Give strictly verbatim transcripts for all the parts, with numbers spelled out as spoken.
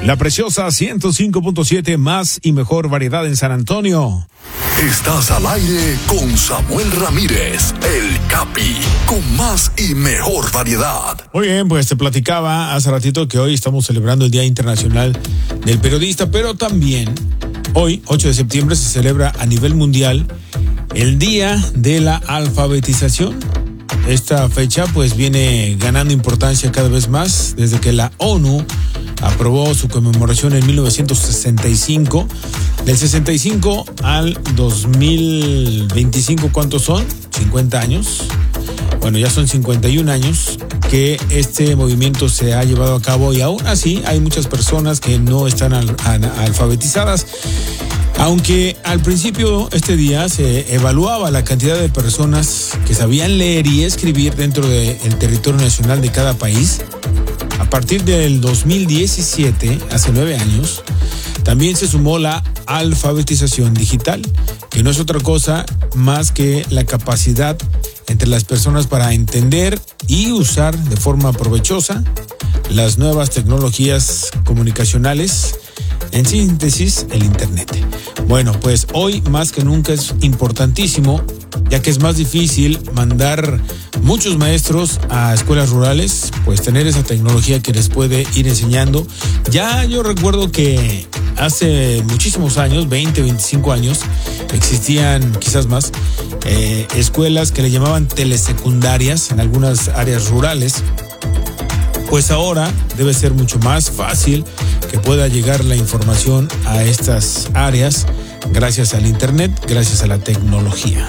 La Preciosa ciento cinco punto siete, más y mejor variedad en San Antonio. Estás al aire con Samuel Ramírez, el Capi, con más y mejor variedad. Muy bien, pues te platicaba hace ratito que hoy estamos celebrando el Día Internacional del Periodista, pero también hoy, ocho de septiembre, se celebra a nivel mundial el Día de la Alfabetización. Esta fecha pues viene ganando importancia cada vez más desde que la ONU aprobó su conmemoración en mil novecientos sesenta y cinco. Del sesenta y cinco al dos mil veinticinco, ¿cuántos son? cincuenta años. Bueno, ya son cincuenta y un años que este movimiento se ha llevado a cabo y aún así hay muchas personas que no están al, al, alfabetizadas. Aunque al principio este día se evaluaba la cantidad de personas que sabían leer y escribir dentro del territorio nacional de cada país, a partir del dos mil diecisiete, hace nueve años, también se sumó la alfabetización digital, que no es otra cosa más que la capacidad entre las personas para entender y usar de forma provechosa las nuevas tecnologías comunicacionales, en síntesis, el Internet. Bueno, pues hoy más que nunca es importantísimo, ya que es más difícil mandar muchos maestros a escuelas rurales, pues tener esa tecnología que les puede ir enseñando. Ya yo recuerdo que hace muchísimos años, veinte, veinticinco años, existían quizás más, eh, escuelas que le llamaban telesecundarias en algunas áreas rurales. Pues ahora debe ser mucho más fácil que pueda llegar la información a estas áreas gracias al Internet, gracias a la tecnología.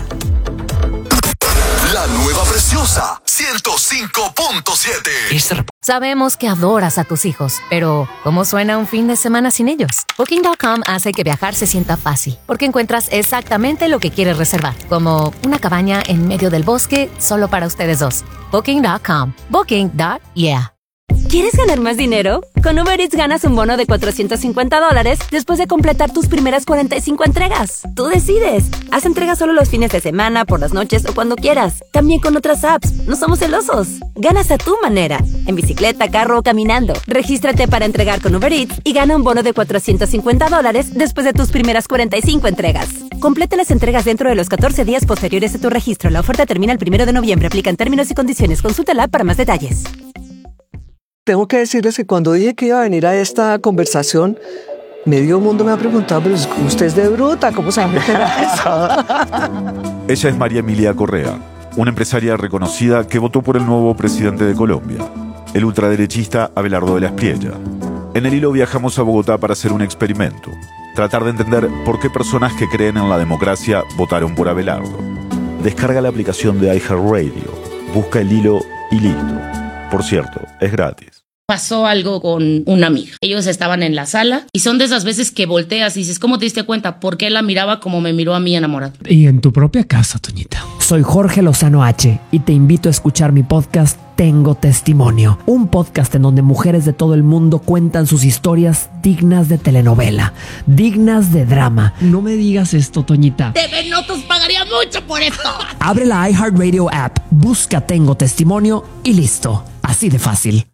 La nueva Preciosa ciento cinco punto siete. Sabemos que adoras a tus hijos, pero ¿cómo suena un fin de semana sin ellos? Booking punto com hace que viajar se sienta fácil, porque encuentras exactamente lo que quieres reservar, como una cabaña en medio del bosque solo para ustedes dos. Booking punto com. Booking. Yeah. ¿Quieres ganar más dinero? Con Uber Eats ganas un bono de cuatrocientos cincuenta dólares después de completar tus primeras cuarenta y cinco entregas. Tú decides. Haz entregas solo los fines de semana, por las noches o cuando quieras. También con otras apps. No somos celosos. Ganas a tu manera. En bicicleta, carro o caminando. Regístrate para entregar con Uber Eats y gana un bono de cuatrocientos cincuenta dólares después de tus primeras cuarenta y cinco entregas. Completa las entregas dentro de los catorce días posteriores a tu registro. La oferta termina el primero de noviembre. Aplican términos y condiciones. Consulta la app para más detalles. Tengo que decirles que cuando dije que iba a venir a esta conversación, medio mundo me ha preguntado, pero usted es de bruta, ¿cómo se va a meter a eso? Ella es María Emilia Correa, una empresaria reconocida que votó por el nuevo presidente de Colombia, el ultraderechista Abelardo de la Espriella. En el hilo viajamos a Bogotá para hacer un experimento, tratar de entender por qué personas que creen en la democracia votaron por Abelardo. Descarga la aplicación de iHeartRadio, busca el hilo y listo. Por cierto, es gratis. Pasó algo con una amiga. Ellos estaban en la sala y son de esas veces que volteas y dices, ¿cómo te diste cuenta? ¿Por qué la miraba como me miró a mí enamorado? Y en tu propia casa, Toñita. Soy Jorge Lozano H y te invito a escuchar mi podcast Tengo Testimonio, un podcast en donde mujeres de todo el mundo cuentan sus historias dignas de telenovela, dignas de drama. No me digas esto, Toñita. T V Notas pagaría mucho por esto. Abre la iHeartRadio app, busca Tengo Testimonio y listo. Así de fácil.